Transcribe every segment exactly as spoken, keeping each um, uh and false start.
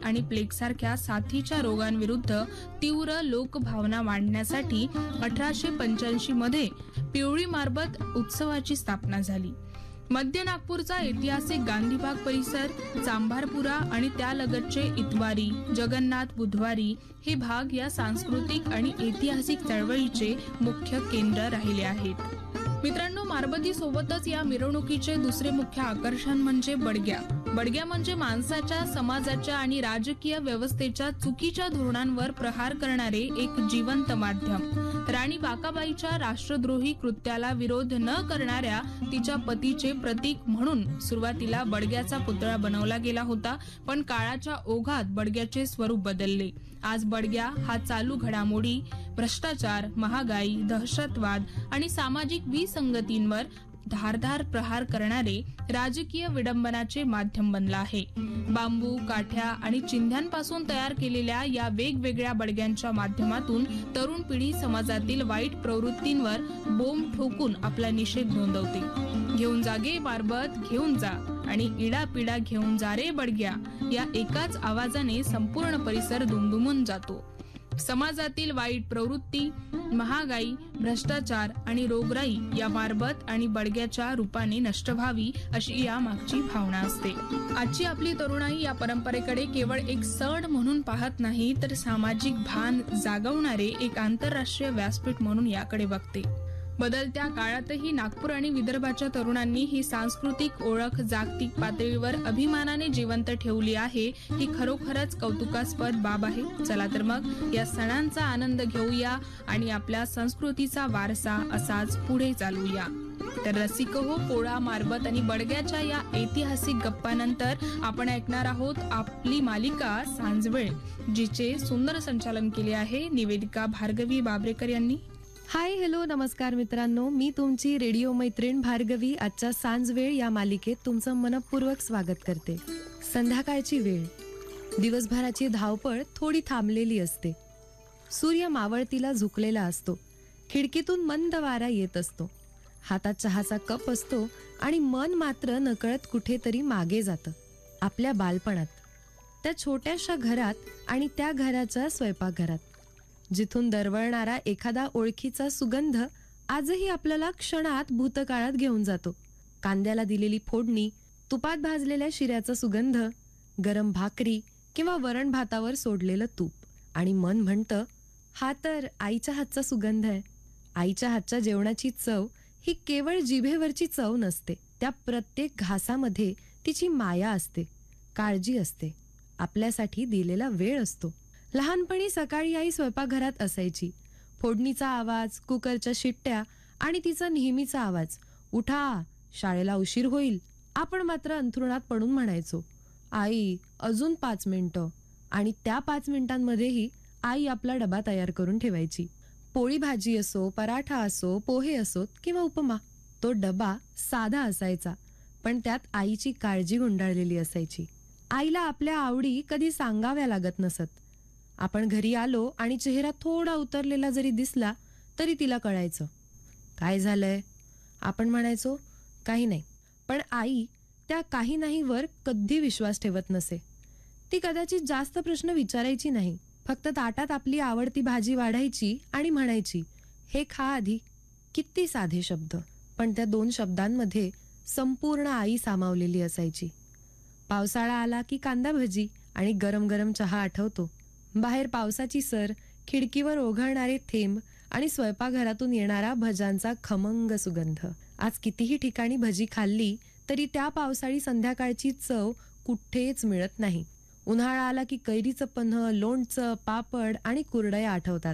आणि प्लेगसारख्या साथीच्या रोगांविरुद्ध तीव्र लोकभावना मांडण्यासाठी अठराशे पंच्याऐंशी मध्ये पिवळी मारबत उत्सवाची स्थापना झाली. मध्य नागपूरचा ऐतिहासिक गांधीबाग परिसर, चांभारपुरा आणि त्यालगतचे इतवारी, जगन्नाथ बुधवारी हे भाग या सांस्कृतिक आणि ऐतिहासिक चळवळीचे मुख्य केंद्र राहिले आहेत. मित्रांनो, मारबती सोबतच या मिरवणुकीचे दुसरे मुख्य आकर्षण म्हणजे बडग्या. बडग्या म्हणजे माणसाच्या, समाजाच्या आणि राजकीय व्यवस्थेच्या चुकीच्या धोरणांवर प्रहार करणारे एक जिवंत माध्यम. राणी वाकाबाईच्या राष्ट्रद्रोही कृत्याला विरोध न करणाऱ्या तिच्या पतीचे प्रतीक म्हणून सुरुवातीला बडग्याचा पुतळा बनवला गेला होता, पण काळाच्या ओघात बडग्याचे स्वरूप बदलले. आज बडग्या हा चालू घडामोडी, भ्रष्टाचार, महागाई, दहशतवाद आणि सामाजिक विसंगतींवर धारदार प्रहार करणारे राजकीय विडंबनाचे माध्यम बनला आहे. बांबू, काठ्या आणि चिंध्यांपासून तयार केलेल्या या वेगवेगळ्या बडग्यांच्या माध्यमातून तरुण पिढी समाजातील वाईट प्रवृत्तींवर बोंब ठोकून आपला निषेध नोंदवते. घेऊन जागे मारबत, घेऊन जा आणि इडापिडा घेऊन जा रे बडग्या, या एकाच आवाजाने संपूर्ण परिसर दुमदुमून जातो. समाजातील वाईट प्रवृत्ती, महागाई, भ्रष्टाचार आणि रोगराई या मारबत आणि बडग्याच्या रूपाने नष्ट व्हावी अशी या मागची भावना असते. आजची आपली तरुणाई या परंपरेकडे केवळ एक सण म्हणून पाहत नाही, तर सामाजिक भान जागवणारे एक आंतरराष्ट्रीय व्यासपीठ म्हणून याकडे बघते. बदलत्या काळातही नागपूर आणि विदर्भाच्या तरुणांनी ही सांस्कृतिक ओळख जागतिक पातळीवर अभिमानाने जिवंत ठेवली आहे. ही खरोखरच कौतुकास्पद बाब आहे. चला तर मग या सणांचा आनंद घेऊया आणि आपल्या संस्कृतीचा वारसा असाच पुढे चालवूया. तर रसिक हो, पोळा, मारबत आणि बडग्याच्या या ऐतिहासिक गप्पानंतर आपण ऐकणार आहोत आपली मालिका सांजवेळ, जिचे सुंदर संचालन केले आहे निवेदिका भार्गवी बाबरेकर यांनी. हाय, हॅलो, नमस्कार मित्रांनो, मी तुमची रेडिओ मैत्रीण भार्गवी आजच्या सांजवेळ या मालिकेत तुमचं मनपूर्वक स्वागत करते. संध्याकाळची वेळ, दिवसभराची धावपळ थोडी थांबलेली असते. सूर्य मावळतीला झुकलेला असतो. खिडकीतून मंद वारा येत असतो. हातात चहाचा कप असतो आणि मन मात्र नकळत कुठेतरी मागे जातं, आपल्या बालपणात, त्या छोट्याशा घरात आणि त्या घराच्या स्वयंपाकघरात, जिथून दरवळणारा एखादा ओळखीचा सुगंध आजही आपल्याला क्षणात भूतकाळात घेऊन जातो. कांद्याला दिलेली फोडणी, तुपात भाजलेल्या शिऱ्याचा सुगंध, गरम भाकरी किंवा वरण भातावर सोडलेलं तूप, आणि मन म्हणतं, हा तर आईच्या हातचा सुगंध आहे. आईच्या हातच्या जेवणाची चव ही केवळ जिभेवरची चव नसते, त्या प्रत्येक घासामध्ये तिची माया असते, काळजी असते, आपल्यासाठी दिलेला वेळ असतो. लहानपणी सकाळी आई स्वयंपाकघरात असायची. फोडणीचा आवाज, कुकरच्या शिट्ट्या आणि तिचा नेहमीचा आवाज, उठा, शाळेला उशीर होईल. आपण मात्र अंथरुणात पडून म्हणायचो, आई अजून पाच मिनिटं. आणि त्या पाच मिनिटांमध्येही आई आपला डबा तयार करून ठेवायची. पोळी भाजी असो, पराठा असो, पोहे असोत किंवा उपमा, तो डबा साधा असायचा, पण त्यात आईची काळजी गुंडाळलेली असायची. आईला आपल्या आवडी कधी सांगाव्या लागत नसत. आपण घरी आलो आणि चेहरा थोडा उतरलेला जरी दिसला तरी तिला कळायचं, काय झालंय. आपण म्हणायचो, काही नाही. पण आई त्या काही नाही वर कधी विश्वास ठेवत नसे. ती कदाचित जास्त प्रश्न विचारायची नाही, फक्त ताटात आपली आवडती भाजी वाढायची आणि म्हणायची, हे खा आधी. किती साधे शब्द, पण त्या दोन शब्दांमध्ये संपूर्ण आई सामावलेली असायची. पावसाळा आला की कांदा भजी आणि गरम गरम चहा आठवतो. बाहेर पावसाची सर, खिडकीवर ओघळणारे थेंब आणि स्वयंपाकघरातून येणारा भजांचा खमंग सुगंध. आज कितीही ठिकाणी भजी खाल्ली तरी त्या पावसाळी संध्याकाळची चव कुठेच मिळत नाही. उन्हाळा आला की कैरीचं पन्ह, लोणचं, पापड आणि कुरडया आठवतात.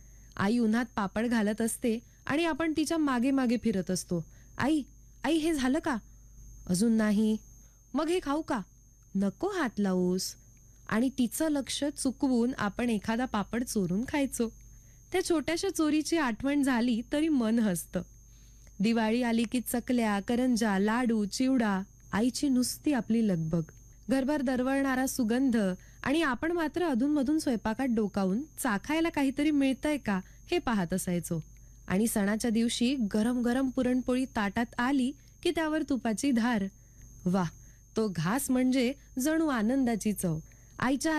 आई उन्हात पापड घालत असते आणि आपण तिच्या मागे मागे फिरत असतो. आई आई हे झालं का? अजून नाही. मग हे खाऊ का? नको, हात लावूस. आणि तिचं लक्ष चुकवून आपण एखादा पापड चोरून खायचो. त्या छोट्याशा चोरीची आठवण झाली तरी मन हसतं. दिवाळी आली की चकल्या, करंजा, लाडू, चिवडा, आईची नुसती आपली लगबग, घरभर दरवळणारा सुगंध, आणि आपण मात्र अधूनमधून स्वयंपाकात डोकावून चाखायला काहीतरी मिळतंय का हे पाहत असायचो. आणि सणाच्या दिवशी गरम गरम पुरणपोळी ताटात आली की त्यावर तुपाची धार, वा, तो घास म्हणजे जणू आनंदाची चव. आईच्या